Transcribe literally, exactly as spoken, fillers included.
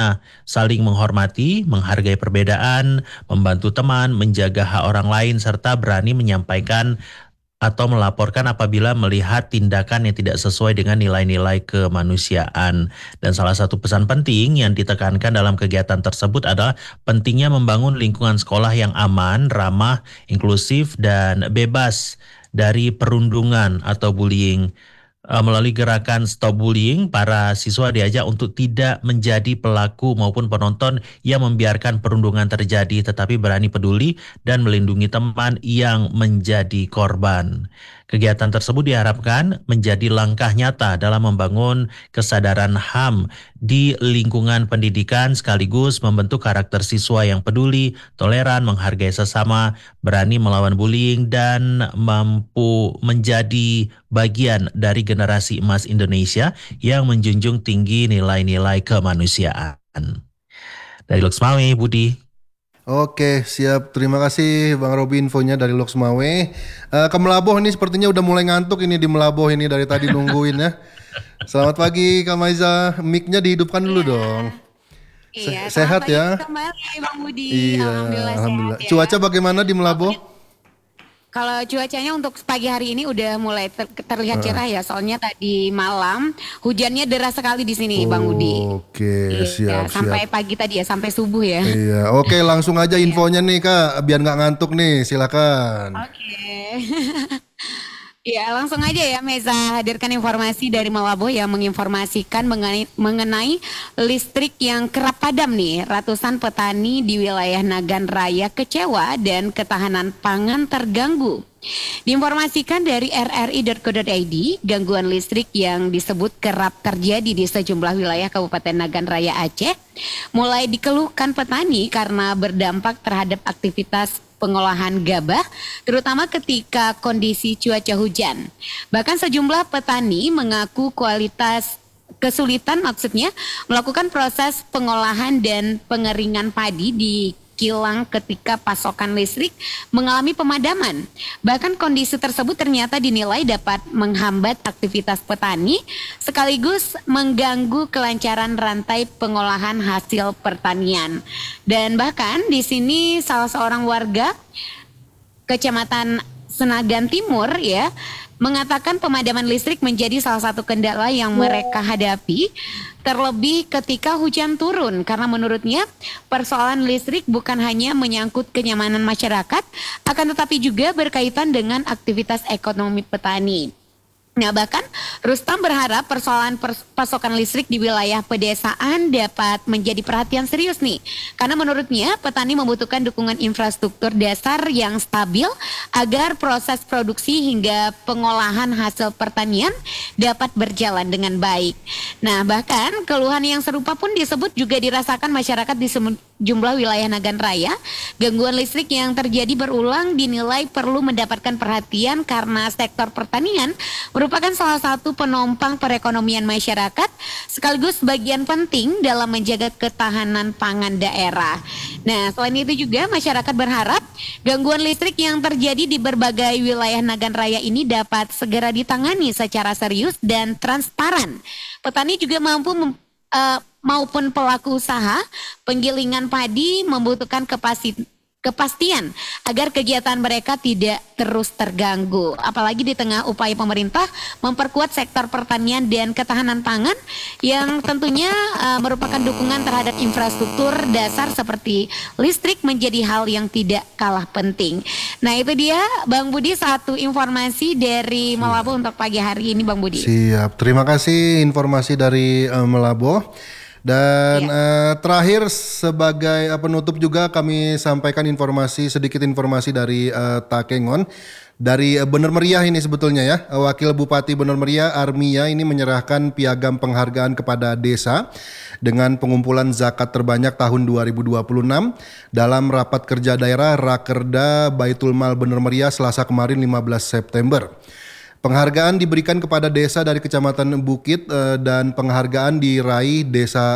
Nah, saling menghormati, menghargai perbedaan, membantu teman, menjaga hak orang lain, serta berani menyampaikan atau melaporkan apabila melihat tindakan yang tidak sesuai dengan nilai-nilai kemanusiaan. Dan salah satu pesan penting yang ditekankan dalam kegiatan tersebut adalah pentingnya membangun lingkungan sekolah yang aman, ramah, inklusif, dan bebas dari perundungan atau bullying. Uh, melalui gerakan Stop Bullying, para siswa diajak untuk tidak menjadi pelaku maupun penonton yang membiarkan perundungan terjadi, tetapi berani peduli dan melindungi teman yang menjadi korban. Kegiatan tersebut diharapkan menjadi langkah nyata dalam membangun kesadaran H A M di lingkungan pendidikan sekaligus membentuk karakter siswa yang peduli, toleran, menghargai sesama, berani melawan bullying, dan mampu menjadi bagian dari generasi emas Indonesia yang menjunjung tinggi nilai-nilai kemanusiaan. Dari Loksmawe, Budi. Oke, siap. Terima kasih Bang Robi infonya dari Loksmawe. Uh, ke Melaboh nih sepertinya udah mulai ngantuk ini di Melaboh ini dari tadi nungguin ya. Selamat pagi Kak Maiza, mic-nya dihidupkan dulu iya. dong. Se- iya, sehat ya? Kembali Bang Budi. Iya, alhamdulillah. alhamdulillah. Sehat, ya. Cuaca bagaimana di Melaboh? Kalau cuacanya untuk pagi hari ini udah mulai ter- terlihat cerah ya, soalnya tadi malam hujannya deras sekali di sini, oh, Bang Budi. Oke, iya, siap. Sampai siap. pagi tadi ya, sampai subuh ya. Iya, oke langsung aja infonya nih Kak, biar nggak ngantuk nih, silakan. Oke. Ya, langsung aja ya Meza hadirkan informasi dari Melaboh yang menginformasikan mengenai, mengenai listrik yang kerap padam nih. Ratusan petani di wilayah Nagan Raya kecewa dan ketahanan pangan terganggu. Diinformasikan dari r r i dot co dot i d, gangguan listrik yang disebut kerap terjadi di sejumlah wilayah Kabupaten Nagan Raya Aceh mulai dikeluhkan petani karena berdampak terhadap aktivitas pengolahan gabah, terutama ketika kondisi cuaca hujan. Bahkan sejumlah petani mengaku kualitas kesulitan maksudnya melakukan proses pengolahan dan pengeringan padi di kilang ketika pasokan listrik mengalami pemadaman. Bahkan kondisi tersebut ternyata dinilai dapat menghambat aktivitas petani sekaligus mengganggu kelancaran rantai pengolahan hasil pertanian. Dan bahkan di sini salah seorang warga Kecamatan Senagan Timur ya mengatakan pemadaman listrik menjadi salah satu kendala yang mereka hadapi, terlebih ketika hujan turun, karena menurutnya persoalan listrik bukan hanya menyangkut kenyamanan masyarakat, akan tetapi juga berkaitan dengan aktivitas ekonomi petani. Nah, bahkan Rustam berharap persoalan pers- pasokan listrik di wilayah pedesaan dapat menjadi perhatian serius nih. Karena menurutnya petani membutuhkan dukungan infrastruktur dasar yang stabil agar proses produksi hingga pengolahan hasil pertanian dapat berjalan dengan baik. Nah, bahkan keluhan yang serupa pun disebut juga dirasakan masyarakat di sejumlah wilayah Nagan Raya. Gangguan listrik yang terjadi berulang dinilai perlu mendapatkan perhatian karena sektor pertanian merupakan salah satu penopang perekonomian masyarakat sekaligus bagian penting dalam menjaga ketahanan pangan daerah. Nah, selain itu juga masyarakat berharap gangguan listrik yang terjadi di berbagai wilayah Nagan Raya ini dapat segera ditangani secara serius dan transparan. Petani juga mampu mem- uh, maupun pelaku usaha penggilingan padi membutuhkan kapasitas kepastian agar kegiatan mereka tidak terus terganggu. Apalagi di tengah upaya pemerintah memperkuat sektor pertanian dan ketahanan pangan yang tentunya uh, merupakan dukungan terhadap infrastruktur dasar seperti listrik menjadi hal yang tidak kalah penting. Nah, itu dia Bang Budi satu informasi dari Melaboh untuk pagi hari ini Bang Budi. Siap, terima kasih informasi dari uh, Melaboh. Dan ya. uh, terakhir sebagai uh, penutup juga kami sampaikan informasi sedikit informasi dari uh, Takengon dari uh, Bener Meriah ini sebetulnya ya. Uh, Wakil Bupati Bener Meriah Armia ini menyerahkan piagam penghargaan kepada desa dengan pengumpulan zakat terbanyak tahun dua ribu dua puluh enam dalam rapat kerja daerah Rakerda Baitul Mal Bener Meriah Selasa kemarin lima belas September. Penghargaan diberikan kepada desa dari Kecamatan Bukit uh, dan penghargaan diraih Desa